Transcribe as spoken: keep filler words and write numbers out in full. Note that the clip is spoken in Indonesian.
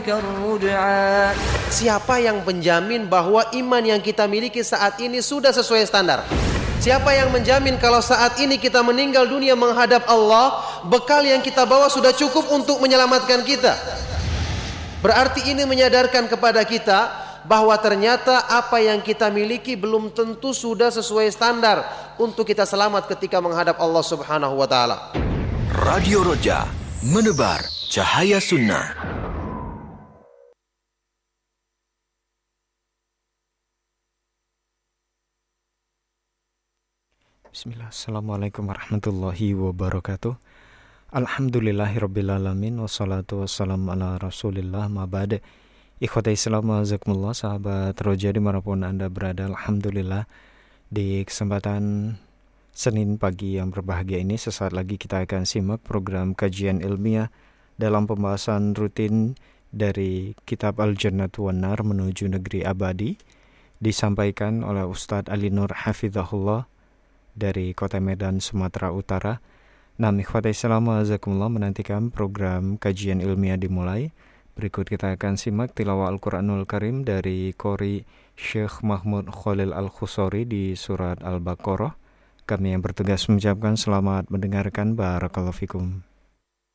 الرجعى. Siapa yang menjamin bahwa iman yang kita miliki saat ini sudah sesuai standar? Siapa yang menjamin kalau saat ini kita meninggal dunia menghadap Allah, bekal yang kita bawa sudah cukup untuk menyelamatkan kita? Berarti ini menyadarkan kepada kita bahwa ternyata apa yang kita miliki belum tentu sudah sesuai standar untuk kita selamat ketika menghadap Allah Subhanahu wa taala. Radio Roja, menebar cahaya sunnah. Bismillah, Assalamualaikum warahmatullahi wabarakatuh. Alhamdulillahirrabbilalamin. Wassalatu wassalamu ala rasulillah ma'bad. Ikhwata Islam azakumullah, sahabat Roja dimanapun Anda berada. Alhamdulillah, di kesempatan Senin pagi yang berbahagia ini, sesaat lagi kita akan simak program kajian ilmiah dalam pembahasan rutin dari kitab Al-Jannatu wan Nar menuju negeri abadi, disampaikan oleh Ustadz Ali Nur Hafizahullah dari Kota Medan, Sumatera Utara. Nah, ikhwata Islam azakumullah, menantikan program kajian ilmiah dimulai. Berikut kita akan simak tilawah Al-Quranul Karim dari Qori Syekh Mahmud Khalil Al-Khusori di surat Al-Baqarah. Kami yang bertugas mengucapkan selamat mendengarkan. Barakallahu fikum.